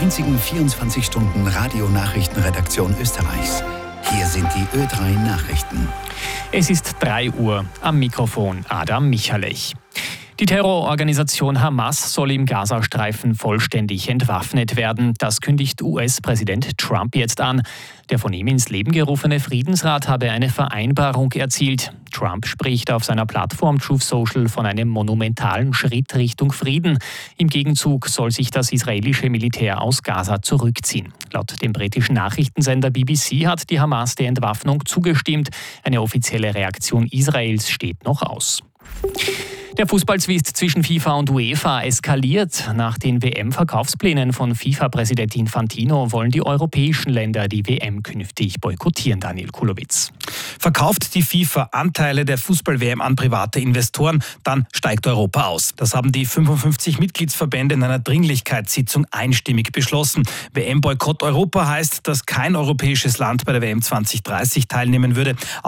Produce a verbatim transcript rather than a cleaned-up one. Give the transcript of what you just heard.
einzigen vierundzwanzig Stunden Radionachrichtenredaktion Österreichs. Hier sind die Ö drei Nachrichten. Es ist drei Uhr. Am Mikrofon Adam Michalech. Die Terrororganisation Hamas soll im Gazastreifen vollständig entwaffnet werden. Das kündigt U S-Präsident Trump jetzt an. Der von ihm ins Leben gerufene Friedensrat habe eine Vereinbarung erzielt. Trump spricht auf seiner Plattform Truth Social von einem monumentalen Schritt Richtung Frieden. Im Gegenzug soll sich das israelische Militär aus Gaza zurückziehen. Laut dem britischen Nachrichtensender B B C hat die Hamas der Entwaffnung zugestimmt. Eine offizielle Reaktion Israels steht noch aus. Der Fußballzwist zwischen FIFA und UEFA eskaliert. Nach den W M-Verkaufsplänen von FIFA-Präsident Infantino wollen die europäischen Länder die W M künftig boykottieren, Daniel Kulowitz. Verkauft die FIFA Anteile der Fußball-W M an private Investoren, dann steigt Europa aus. Das haben die fünfundfünfzig Mitgliedsverbände in einer Dringlichkeitssitzung einstimmig beschlossen. W M-Boykott Europa heißt, dass kein europäisches Land bei der W M zwanzig dreißig teilnehmen würde.